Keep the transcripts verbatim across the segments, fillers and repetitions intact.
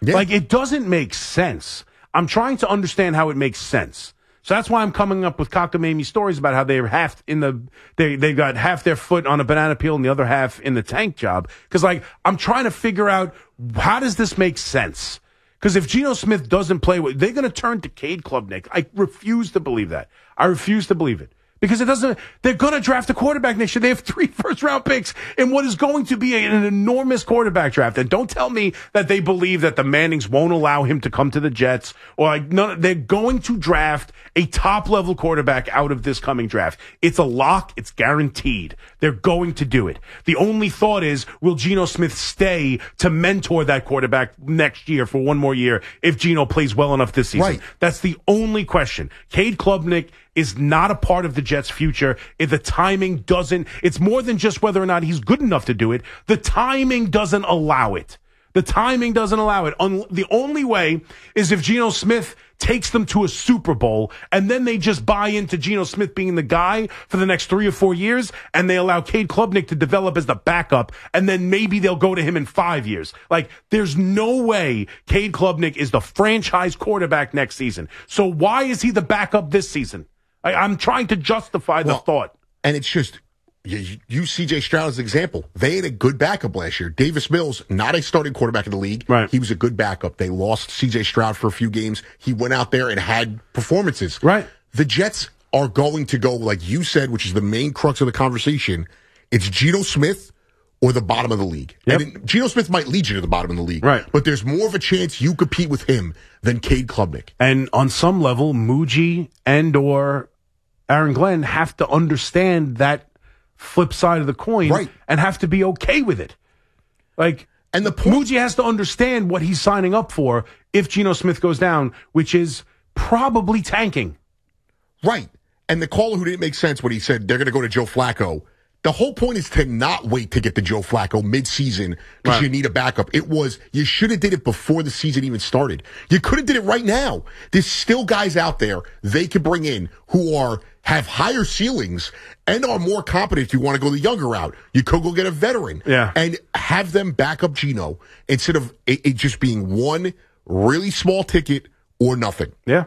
Yeah. Like, it doesn't make sense. I'm trying to understand how it makes sense. So that's why I'm coming up with cockamamie stories about how they're half in the, they, they got half their foot on a banana peel and the other half in the tank job. Cause like, I'm trying to figure out, how does this make sense? Cause if Geno Smith doesn't play, they're going to turn to Cade Klubnik. I refuse to believe that. I refuse to believe it. Because it doesn't, they're going to draft a quarterback next year. They have three first round picks in what is going to be a, an enormous quarterback draft. And don't tell me that they believe that the Mannings won't allow him to come to the Jets, or like, no, they're going to draft a top level quarterback out of this coming draft. It's a lock. It's guaranteed. They're going to do it. The only thought is, will Geno Smith stay to mentor that quarterback next year for one more year if Geno plays well enough this season? Right. That's the only question. Cade Klubnik is not a part of the Jets' future. If the timing doesn't, it's more than just whether or not he's good enough to do it. The timing doesn't allow it. The timing doesn't allow it. Un- the only way is if Geno Smith takes them to a Super Bowl and then they just buy into Geno Smith being the guy for the next three or four years and they allow Cade Klubnik to develop as the backup and then maybe they'll go to him in five years. Like, there's no way Cade Klubnik is the franchise quarterback next season. So why is he the backup this season? I, I'm trying to justify the well, thought. And it's just, you use C J Stroud as an example. They had a good backup last year. Davis Mills, not a starting quarterback in the league. Right. He was a good backup. They lost C J Stroud for a few games. He went out there and had performances. Right. The Jets are going to go, like you said, which is the main crux of the conversation. It's Geno Smith or the bottom of the league. Yep. And it, Geno Smith might lead you to the bottom of the league. Right. But there's more of a chance you compete with him than Cade Klubnik. And on some level, Muji and or Aaron Glenn have to understand that flip side of the coin, right, and have to be okay with it. Like, and the point, Muji has to understand what he's signing up for if Geno Smith goes down, which is probably tanking. Right. And the caller who didn't make sense when he said they're going to go to Joe Flacco, the whole point is to not wait to get to Joe Flacco mid-season because right. you need a backup. It was, you should have did it before the season even started. You could have did it right now. There's still guys out there they could bring in who are have higher ceilings and are more competent if you want to go the younger route. You could go get a veteran yeah. and have them back up Geno instead of it, it just being one really small ticket or nothing. Yeah.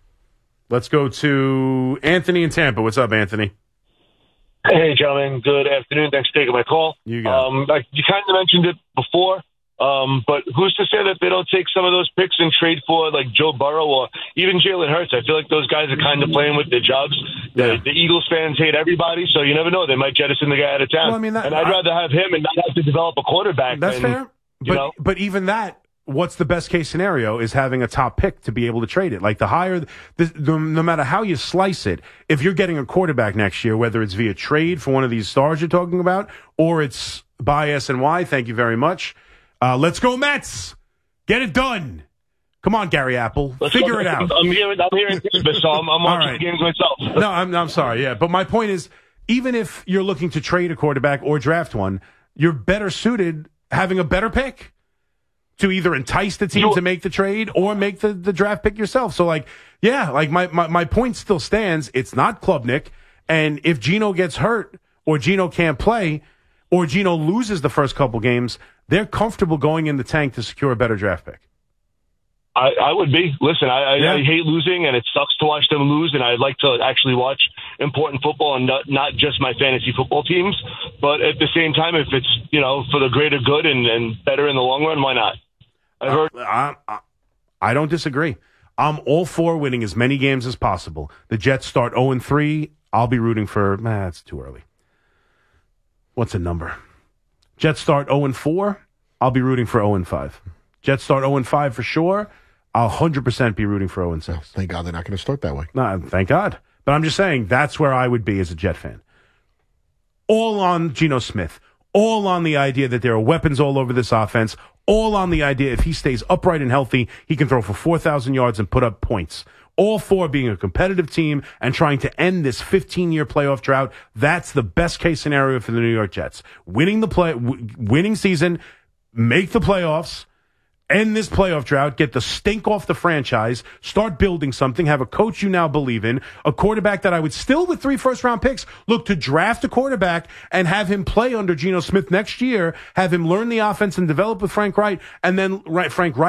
Let's go to Anthony in Tampa. What's up, Anthony? Hey, gentlemen. Good afternoon. Thanks for taking my call. You got um, like you kind of mentioned it before, um, but who's to say that they don't take some of those picks and trade for like Joe Burrow or even Jalen Hurts? I feel like those guys are kind of playing with their jobs. Yeah. The, the Eagles fans hate everybody, so you never know. They might jettison the guy out of town. Well, I mean, that, and I'd I, rather have him and not have to develop a quarterback. That's than, fair. You but, know? but even that, what's the best case scenario is having a top pick to be able to trade it. Like the higher, the, the, no matter how you slice it, if you're getting a quarterback next year, whether it's via trade for one of these stars you're talking about, or it's buy S N Y, thank you very much. Uh, let's go Mets. Get it done. Come on, Gary Apple. Let's Figure go. it out. I'm here, I'm here in Tampa, so I'm, I'm watching right. the games myself. No, I'm, I'm sorry, yeah. But my point is, even if you're looking to trade a quarterback or draft one, you're better suited having a better pick to either entice the team to make the trade or make the, the draft pick yourself. So, like, yeah, like my, my, my point still stands. It's not Klubnik. And if Geno gets hurt or Geno can't play or Geno loses the first couple games, they're comfortable going in the tank to secure a better draft pick. I, I would be. Listen, I, yeah. I, I hate losing, and it sucks to watch them lose, and I'd like to actually watch important football and not, not just my fantasy football teams. But at the same time, if it's, you know, for the greater good and, and better in the long run, why not? I've heard- uh, I, I, I don't disagree. I'm all for winning as many games as possible. The Jets start oh and three. I'll be rooting for, nah, it's too early. What's a number? Jets start oh and four. I'll be rooting for oh and five. Jets start oh and five for sure. I'll one hundred percent be rooting for oh and six. Oh, thank God they're not going to start that way. No, thank God. But I'm just saying that's where I would be as a Jet fan. All on Geno Smith. All on the idea that there are weapons all over this offense. All on the idea if he stays upright and healthy, he can throw for four thousand yards and put up points. All for being a competitive team and trying to end this fifteen-year playoff drought. That's the best case scenario for the New York Jets. Winning the play, w- winning season, make the playoffs, end this playoff drought, get the stink off the franchise, start building something, have a coach you now believe in, a quarterback that I would still, with three first-round picks, look to draft a quarterback and have him play under Geno Smith next year, have him learn the offense and develop with Frank Reich, and then Frank Reich